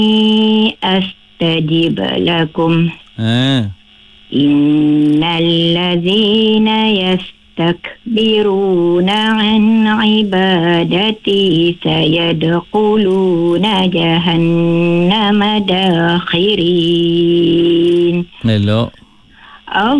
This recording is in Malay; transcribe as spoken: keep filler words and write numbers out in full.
astajib lakum. Ha. Innal ladzina yastakbiruna an ibadati sayadkhuluna jahannama dakhirin. Elok.